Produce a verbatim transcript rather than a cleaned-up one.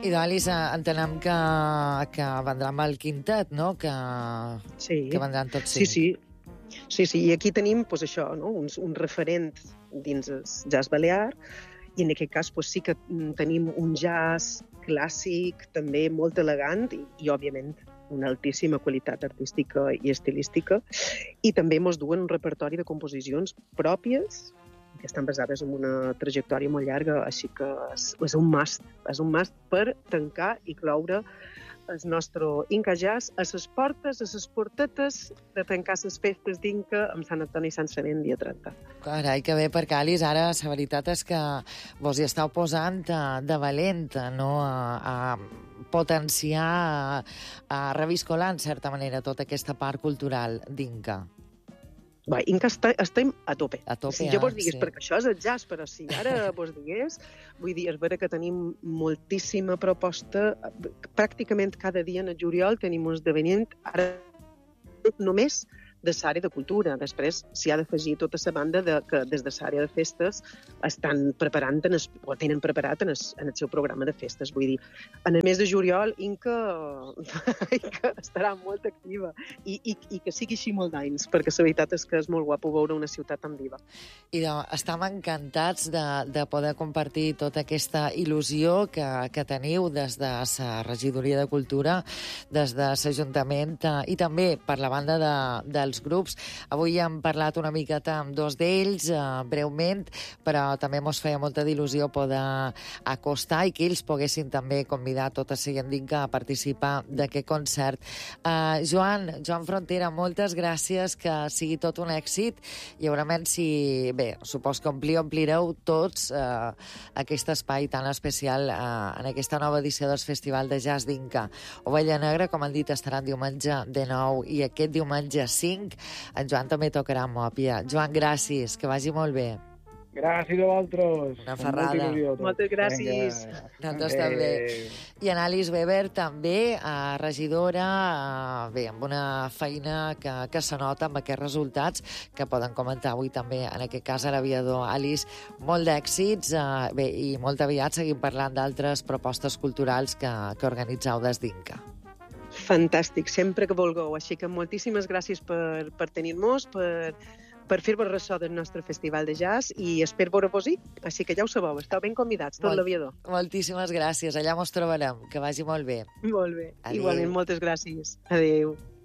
I d'Alice, entenem que, que vendrà amb el quintet, no? Que, sí. que vendran tots cinc. Sí, sí. Sí, sí, i aquí tenim pues, això, no? uns, un referent dins el jazz balear, i en aquest cas pues, sí que tenim un jazz clàssic, també molt elegant i, i òbviament, una altíssima qualitat artística i estilística, i també ens duen un repertori de composicions pròpies que estan basades en una trajectòria molt llarga, així que és, és un must, és un must per tancar i cloure el nostre Inca Jazz a les portes, a les portetes de tancar les festes d'Inca amb Sant Antoni i Sant Senent dia trenta. Carai, que bé, perquè, Alice, ara la veritat és que vos hi esteu posant de, de valent, no?, a, a potenciar, a, a reviscolar, en certa manera, tota aquesta part cultural d'Inca. Va, Inca està, estem a tope. A tope, si jo vos digués, sí. Perquè això és el jazz, però si ara vos digués, vull dir, és vera que tenim moltíssima proposta, pràcticament cada dia en el juliol tenim un esdeveniment, ara només de l'àrea de cultura. Després s'hi ha d'afegir tota la banda de, que des de l'àrea de festes estan preparant en el, o tenen preparat en el, en el seu programa de festes. Vull dir, en el mes de juliol Inca, Inca estarà molt activa i, i, i que sigui així molt d'anys, perquè la veritat és que és molt guapo veure una ciutat tan viva. I de, estem encantats de, de poder compartir tota aquesta il·lusió que, que teniu des de la regidoria de Cultura, des de l'Ajuntament eh, i també per la banda de, dels grups. Avui hem parlat una miqueta amb dos d'ells, eh, breument, però també mos feia molta il·lusió poder acostar i que ells poguessin també convidar tota la gent d'Inca a participar d'aquest concert. Eh, Joan, Joan Frontera, moltes gràcies, que sigui tot un èxit i segurament si, bé, supos que omplir, omplireu tots eh, aquest espai tan especial eh, en aquesta nova edició del Festival de Jazz d'Inca. Ovella Negra, com han dit, estarà diumenge de nou i aquest diumenge cinc en Joan també tocarà Mòpia. Joan, gràcies, que vagi molt bé. Gràcies a vosaltres. Una ferrada. Moltes gràcies. Nosaltres també. I en Alice Weber també, eh, regidora, eh, bé, amb una feina que, que se nota amb aquests resultats que poden comentar avui també, en aquest cas a l'aviador. Alice, molt d'èxits eh, bé, i molt aviat seguim parlant d'altres propostes culturals que, que organitzeu des d'Inca. Fantàstic, sempre que vulgueu. Així que moltíssimes gràcies per, per tenir-nos, per, per fer-vos ressò del nostre festival de jazz i espero veure-vos-hi. Així que ja ho sabeu, esteu ben convidats, tot Molt, l'aviador. Moltíssimes gràcies, allà mos trobarem. Que vagi molt bé. Molt bé. Adéu. Igualment, moltes gràcies. Adéu.